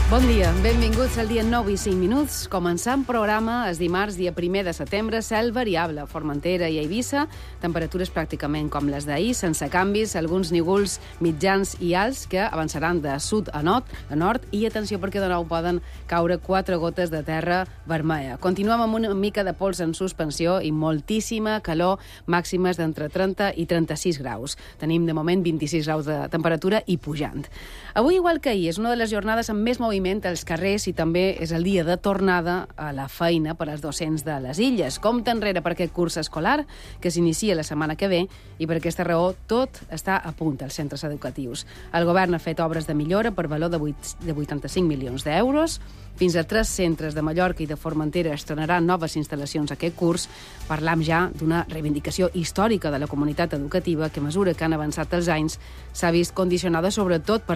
Bon dia, benvinguts al dia 9 i 5 minuts. Començant programa és dimarts, dia 1 de setembre, cel variable a Formentera i a Eivissa, temperatures pràcticament com les d'ahir, sense canvis, alguns nígols mitjans i alts que avançaran de sud a nord i atenció perquè de nou poden caure 4 gotes de terra vermella. Continuem amb una mica de pols en suspensió i moltíssima calor, màximes d'entre 30 i 36 graus. Tenim de moment 26 graus de temperatura i pujant. Avui, igual que ahir, és una de les jornades amb més moviment als carrers i també és el dia de tornada a la feina per als docents de les illes. Compte enrere per aquest curs escolar que s'inicia la setmana que ve i per aquesta raó tot està a punt als centres educatius. El govern ha fet obres de millora per valor de 85 milions d'euros. Fins a 3 centres de Mallorca i de Formentera estrenaran noves instal·lacions aquest curs. Parlam ja d'una reivindicació històrica de la comunitat educativa que, a mesura que han avançat els anys, s'ha vist condicionada sobretot per